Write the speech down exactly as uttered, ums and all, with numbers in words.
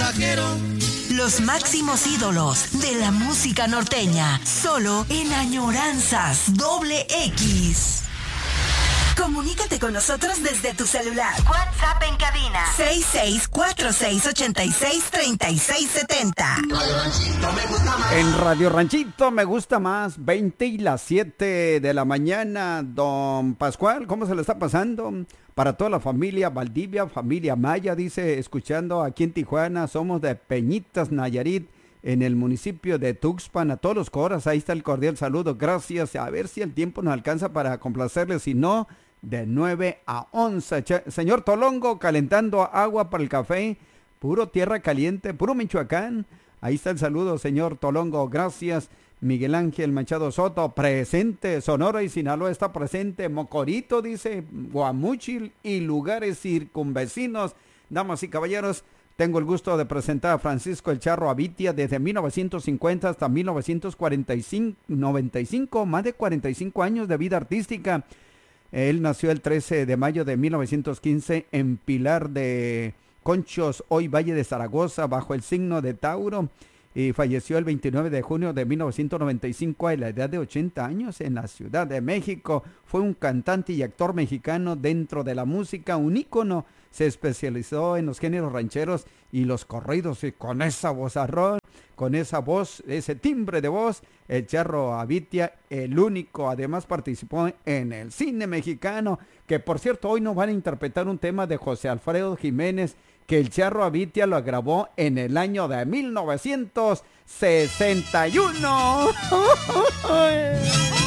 vaquero. Los máximos ídolos de la música norteña, solo en Añoranzas Doble X. Comunícate con nosotros desde tu celular. WhatsApp en cabina seis seis cuatro seis ocho seis tres seis siete cero. En Radio Ranchito me gusta más, veinte y las siete de la mañana. Don Pascual, ¿cómo se le está pasando? Para toda la familia Valdivia, familia Maya, dice, escuchando aquí en Tijuana, somos de Peñitas, Nayarit, en el municipio de Tuxpan, a todos los coras, ahí está el cordial saludo, gracias, a ver si el tiempo nos alcanza para complacerles, si no, de nueve a once. Che, señor Tolongo, calentando agua para el café, puro tierra caliente, puro Michoacán, ahí está el saludo, señor Tolongo, gracias. Miguel Ángel Machado Soto, presente, Sonora y Sinaloa está presente, Mocorito, dice, Guamuchil y lugares circunvecinos. Damas y caballeros, tengo el gusto de presentar a Francisco El Charro Avitia desde mil novecientos cincuenta hasta mil novecientos cuarenta y cinco, noventa y cinco, más de cuarenta y cinco años de vida artística. Él nació el trece de mayo de mil novecientos quince en Pilar de Conchos, hoy Valle de Zaragoza, bajo el signo de Tauro. Y falleció el veintinueve de junio de mil novecientos noventa y cinco a la edad de ochenta años en la Ciudad de México. Fue un cantante y actor mexicano dentro de la música, un ícono. Se especializó en los géneros rancheros y los corridos, y con esa vozarrón, con esa voz, ese timbre de voz, el Charro Avitia, el único. Además participó en el cine mexicano, que por cierto hoy nos van a interpretar un tema de José Alfredo Jiménez, que el Charro Avitia lo grabó en el año de mil novecientos sesenta y uno.